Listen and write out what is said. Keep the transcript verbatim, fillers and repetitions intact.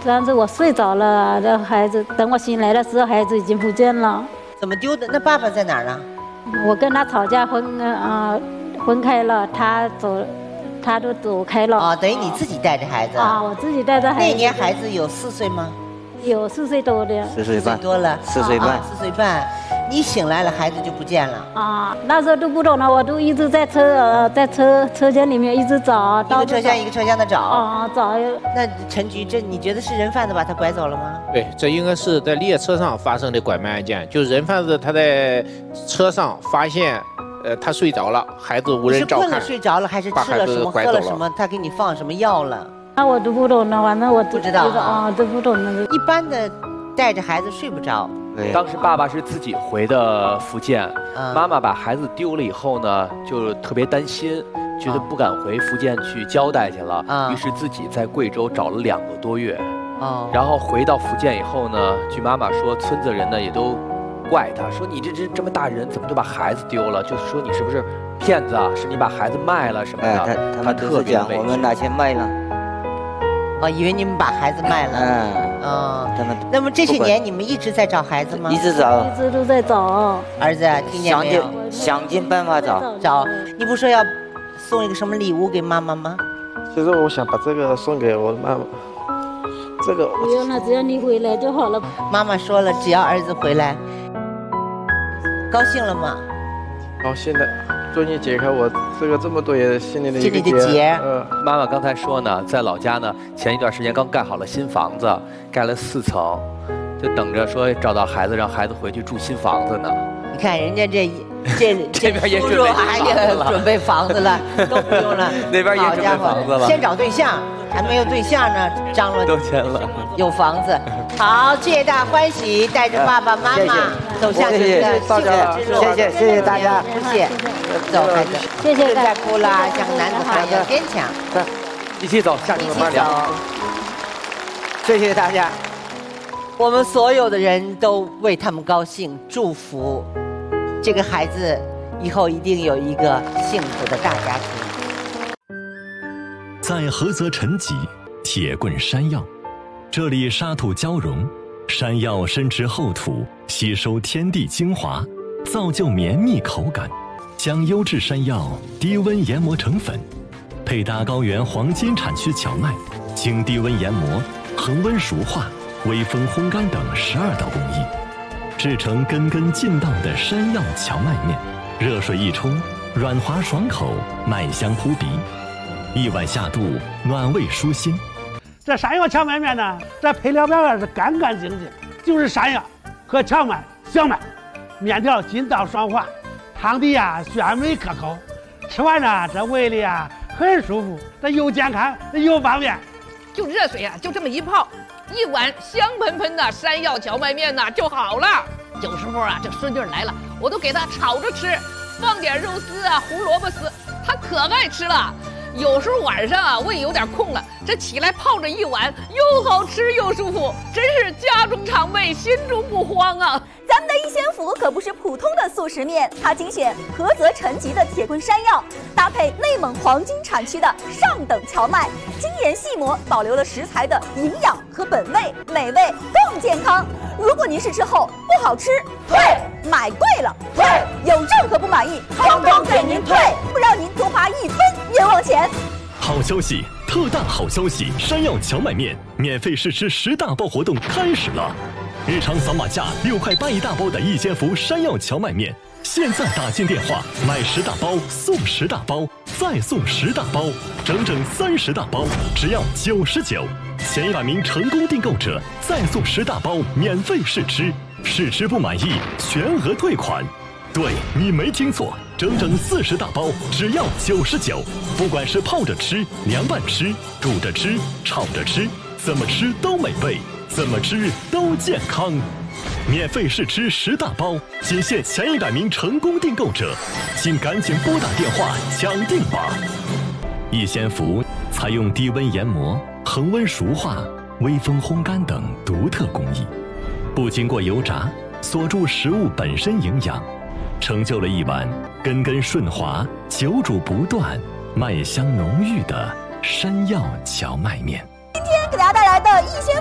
但是我睡着了，这孩子等我醒来的时候，孩子已经不见了。 怎么丢的？那爸爸在哪儿呢？ 我跟他吵架分啊、呃、分开了，他走，他都走开了。 啊，等于你自己带着孩子啊，我自己带着孩子。 那年孩子有四岁吗？ 有四岁多的。 四岁半多了， 四岁半， 四岁半。你醒来了，孩子就不见了。 啊，那时候都不懂了，我都一直在车呃在车车间里面一直找， 一个车厢一个车厢的找。 啊，找。 那陈局，这你觉得是人贩子把他拐走了吗？ 对，这应该是在列车上发生的拐卖案件，就是人贩子他在车上发现，呃，他睡着了，孩子无人照看。 是困了睡着了，还是吃了什么喝了什么？他给你放什么药了？ 那我都不懂了，反正我不知道啊，都不懂了。 一般的带着孩子睡不着。 当时爸爸是自己回的福建， 嗯、 妈妈把孩子丢了以后呢，就特别担心，觉得不敢回福建去交代去了， 嗯、 于是自己在贵州找了两个多月， 哦、 然后回到福建以后呢，据妈妈说，村子人呢也都怪他，说你这这这么大人怎么就把孩子丢了？就是说你是不是骗子啊？是你把孩子卖了什么的？ 哎、他他们特别讲我们拿钱卖了。 哦，以为你们把孩子卖了。 嗯， 哦， 他们。 那么这些年你们一直在找孩子吗？ 一直找， 一直都在找。 儿子，听见没有？ 想尽办法找找。你不说要送一个什么礼物给妈妈吗？ 其实我想把这个送给我的妈妈。这个不用了，只要你回来就好了。 妈妈说了，只要儿子回来。高兴了吗？ 高兴的。终于解开我这个这么多年心里的一个结。结嗯，妈妈刚才说呢，在老家呢，前一段时间刚盖好了新房子，盖了四层，就等着说找到孩子，让孩子回去住新房子呢。 你看人家这这这边也准备还也准备房子了，都不用了。 那边也准备房子了。 先找对象，还没有对象呢，张罗都签了， 有房子。好，皆大欢喜，带着爸爸妈妈走向你的幸福之路。 谢谢谢谢大家， 谢谢。走，孩子， 谢谢。 再哭了，像个男子汉一样坚强。 一起走，下去慢慢聊。 谢谢大家。 我们所有的人都为他们高兴，祝福这个孩子以后一定有一个幸福的大家庭。 在菏泽陈集铁棍山药，这里沙土交融，山药深植厚土，吸收天地精华，造就绵密口感。将优质山药低温研磨成粉，配搭高原黄金产区荞麦，经低温研磨、恒温熟化、微风烘干等十二道工艺，制成根根劲道的山药荞麦面。热水一冲，软滑爽口，麦香扑鼻，一碗下肚，暖胃舒心。 这山药荞麦面呢，这配料表面是干干净净，就是山药和荞麦、小麦，面条筋道爽滑。汤底呀鲜美可口，吃完呢这胃里啊很舒服，这又健康又方便。 就热水啊，就这么一泡，一碗香喷喷的山药荞麦面呢就好了。有时候啊，这孙女来了，我都给她炒着吃，放点肉丝啊、胡萝卜丝，她可爱吃了。有时候晚上啊，胃有点空了，这起来泡着一碗，又好吃又舒服，真是家中常备，心中不慌啊。 咱们的一仙府可不是普通的速食面，它精选菏泽陈集的铁棍山药，搭配内蒙黄金产区的上等荞麦，精研细磨，保留了食材的营养和本味，美味更健康。如果您试吃后不好吃，退；买贵了，退；有任何不满意，通通给您退，不让您多花一分冤枉钱。 好消息，特大好消息！山药荞麦面免费试吃十大包活动开始了。日常扫码价六块八一大包的一仙福山药荞麦面，现在打进电话买十大包送十大包，再送十大包，整整三十大包，只要九十九。前一百名成功订购者再送十大包免费试吃，试吃不满意全额退款。对，你没听错，整整四十大包，只要九十九。不管是泡着吃、凉拌吃、煮着吃、炒着吃，怎么吃都美味，怎么吃都健康。免费试吃十大包，仅限前一百名成功订购者，请赶紧拨打电话抢订吧。一仙福采用低温研磨、恒温熟化、微风烘干等独特工艺，不经过油炸，锁住食物本身营养，成就了一碗根根顺滑、久煮不断、麦香浓郁的山药荞麦面。 今天给大家带来的一仙